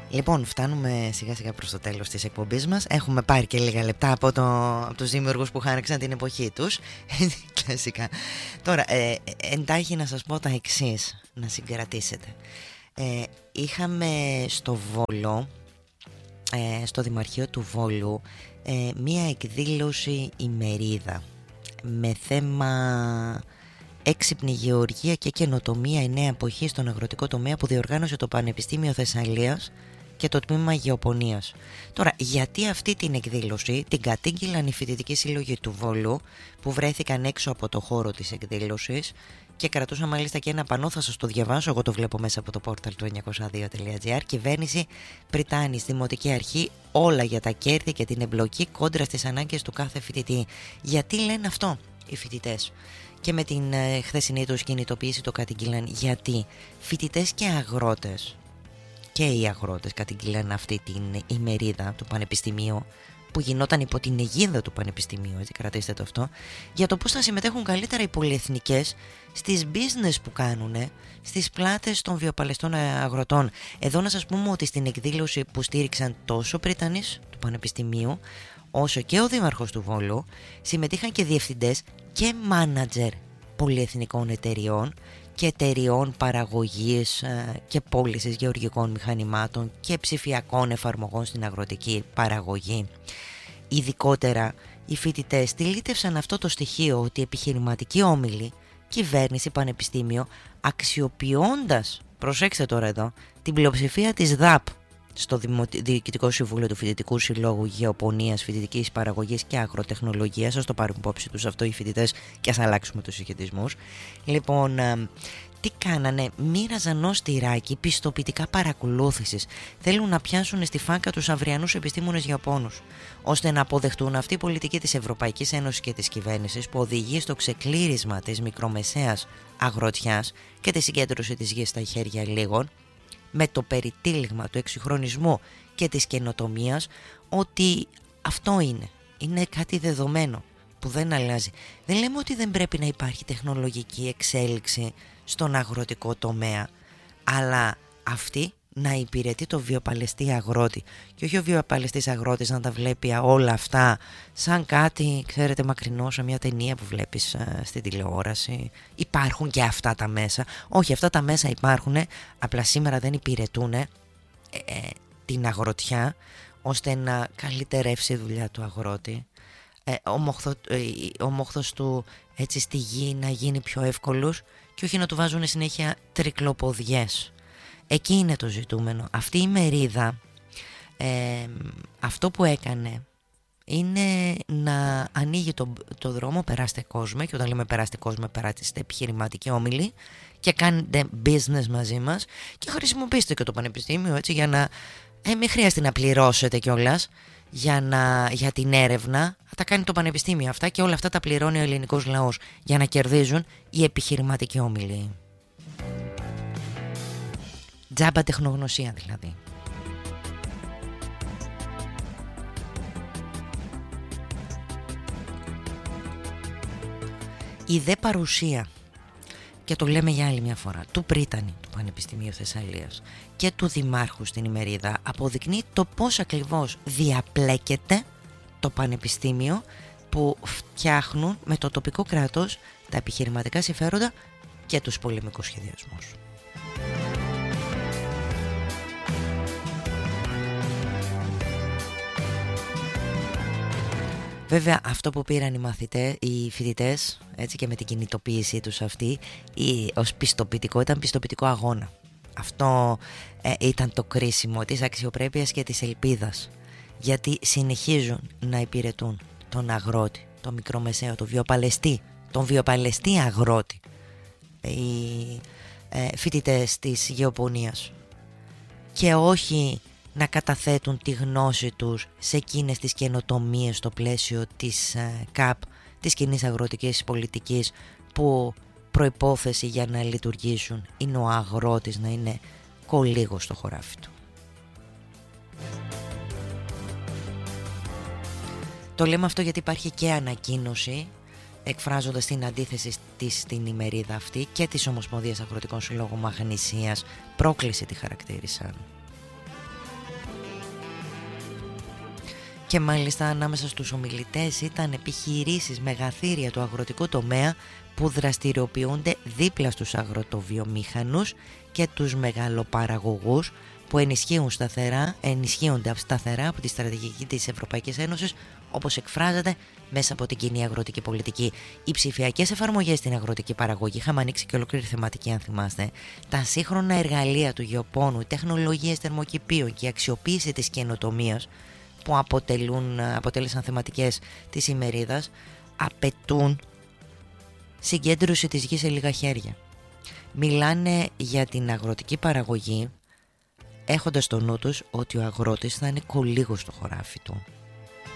Λοιπόν, φτάνουμε σιγά σιγά προς το τέλος της εκπομπής μας. Έχουμε πάρει και λίγα λεπτά από τους δημιουργούς που χάραξαν την εποχή τους. Κλασικά. Τώρα, εντάχει να σας πω τα εξής, να συγκρατήσετε. Είχαμε στο Βόλο, στο Δημαρχείο του Βόλου, μία εκδήλωση ημερίδα με θέμα έξυπνη γεωργία και καινοτομία, η νέα εποχή στον αγροτικό τομέα, που διοργάνωσε το Πανεπιστήμιο Θεσσαλίας και το Τμήμα Γεωπονίας. Τώρα, γιατί αυτή την εκδήλωση την κατήγγειλαν οι φοιτητικοί σύλλογοι του Βόλου, που βρέθηκαν έξω από το χώρο της εκδήλωσης και κρατούσαν μάλιστα και ένα πανό, θα σας το διαβάσω, εγώ το βλέπω μέσα από το πόρταλ του 902.gr. Κυβέρνηση, Πριτάνης, Δημοτική Αρχή, όλα για τα κέρδη και την εμπλοκή κόντρα στις ανάγκες του κάθε φοιτητή. Γιατί λένε αυτό οι φοιτητές? Και με την χθεσινή τους κινητοποίηση το κατήγγειλαν, γιατί φοιτητές και αγρότες, και οι αγρότες κατήγγειλαν αυτή την ημερίδα του Πανεπιστημίου, που γινόταν υπό την αιγίδα του Πανεπιστημίου, έτσι, κρατήστε το αυτό, για το πώς θα συμμετέχουν καλύτερα οι πολυεθνικές στις business που κάνουν στις πλάτες των βιοπαλαιστών αγροτών. Εδώ να σας πούμε ότι στην εκδήλωση που στήριξαν τόσο Πριτανής του Πανεπιστημίου, όσο και ο Δήμαρχος του Βόλου, συμμετείχαν και διευθυντές και μάνατζερ πολυεθνικών εταιριών και εταιριών παραγωγής και πώλησης γεωργικών μηχανημάτων και ψηφιακών εφαρμογών στην αγροτική παραγωγή. Ειδικότερα, οι φοιτητές τηλίτευσαν αυτό το στοιχείο, ότι οι επιχειρηματικοί όμιλοι, κυβέρνηση, πανεπιστήμιο, αξιοποιώντας, προσέξτε τώρα εδώ, την πλειοψηφία της ΔΑΠ στο Διοικητικό Συμβούλιο του Φοιτητικού Συλλόγου Γεωπονίας, Φοιτητικής Παραγωγής και Αγροτεχνολογίας, ας το πάρουν υπόψη τους αυτό οι φοιτητές και ας αλλάξουμε τους συγχετισμούς. Λοιπόν, τι κάνανε? Μοίραζαν ως τυράκι πιστοποιητικά παρακολούθησης. Θέλουν να πιάσουν στη φάκα τους αυριανούς επιστήμονες γεωπόνους, ώστε να αποδεχτούν αυτή η πολιτική της Ευρωπαϊκής Ένωσης και της κυβέρνησης, που οδηγεί στο ξεκλήρισμα της μικρομεσαίας αγροτιάς και τη συγκέντρωση της γης στα χέρια λίγων, με το περιτύλιγμα του εξυγχρονισμού και της καινοτομίας, ότι αυτό είναι κάτι δεδομένο που δεν αλλάζει. Δεν λέμε ότι δεν πρέπει να υπάρχει τεχνολογική εξέλιξη στον αγροτικό τομέα, αλλά αυτή να υπηρετεί το βιοπαλαιστή αγρότη, και όχι ο βιοπαλαιστής αγρότης να τα βλέπει όλα αυτά σαν κάτι, ξέρετε, μακρινό, σε μια ταινία που βλέπεις στην τηλεόραση. Υπάρχουν και αυτά τα μέσα. Όχι, αυτά τα μέσα υπάρχουν, απλά σήμερα δεν υπηρετούν την αγροτιά ώστε να καλυτερεύσει η δουλειά του αγρότη, ο μόχθος του έτσι στη γη να γίνει πιο εύκολος, και όχι να του βάζουν συνέχεια τρικλοποδιές. Εκεί είναι το ζητούμενο. Αυτή η μερίδα, αυτό που έκανε είναι να ανοίγει το δρόμο, περάστε κόσμο, και όταν λέμε περάστε κόσμο, περάστε επιχειρηματικοί όμιλοι και κάνετε business μαζί μας και χρησιμοποιήστε και το πανεπιστήμιο, έτσι, για να μην χρειάζεται να πληρώσετε κιόλας για την έρευνα. Θα τα κάνει το πανεπιστήμιο αυτά, και όλα αυτά τα πληρώνει ο ελληνικός λαός για να κερδίζουν οι επιχειρηματικοί όμιλοι. Τζάμπα τεχνογνωσία δηλαδή. Η δε παρουσία, και το λέμε για άλλη μια φορά, του Πρίτανη του Πανεπιστημίου Θεσσαλίας και του Δημάρχου στην ημερίδα αποδεικνύει το πώς ακριβώς διαπλέκεται το πανεπιστήμιο, που φτιάχνουν με το τοπικό κράτος τα επιχειρηματικά συμφέροντα και τους πολεμικούς σχεδιασμούς. Βέβαια, αυτό που πήραν οι φοιτητές, έτσι, και με την κινητοποίησή τους αυτή, ως πιστοποιητικό, ήταν πιστοποιητικό αγώνα. Αυτό ήταν το κρίσιμο της αξιοπρέπειας και της ελπίδας, γιατί συνεχίζουν να υπηρετούν τον αγρότη, τον μικρομεσαίο, τον βιοπαλαιστή αγρότη, οι φοιτητές της γεωπονίας, και όχι να καταθέτουν τη γνώση τους σε εκείνες τις καινοτομίες στο πλαίσιο της ΚΑΠ, της κοινής αγροτικής πολιτικής, που προϋπόθεση για να λειτουργήσουν είναι ο αγρότης να είναι κολύγος στο χωράφι του. Το λέμε αυτό γιατί υπάρχει και ανακοίνωση εκφράζοντας την αντίθεση της στην ημερίδα αυτή και της Ομοσπονδίας Αγροτικών Συλλόγων Μαγνησίας. Πρόκληση τη χαρακτήρισαν. Και μάλιστα ανάμεσα στους ομιλητές ήταν επιχειρήσεις μεγαθύρια του αγροτικού τομέα που δραστηριοποιούνται δίπλα στους αγροτοβιομήχανους και τους μεγαλοπαραγωγούς που ενισχύονται σταθερά από τη στρατηγική της Ευρωπαϊκής Ένωσης, όπως εκφράζεται μέσα από την κοινή αγροτική πολιτική. Οι ψηφιακές εφαρμογές στην αγροτική παραγωγή, είχαμε ανοίξει και ολόκληρη θεματική αν θυμάστε, τα σύγχρονα εργαλεία του γεωπόνου, οι τεχνολογίες θερμοκηπίων και η αξιοποίηση της καινοτομίας που αποτέλεσαν θεματικές της ημερίδας, απαιτούν συγκέντρωση της γης σε λίγα χέρια. Μιλάνε για την αγροτική παραγωγή έχοντας στο νου τους ότι ο αγρότης θα είναι κολύγος στο χωράφι του.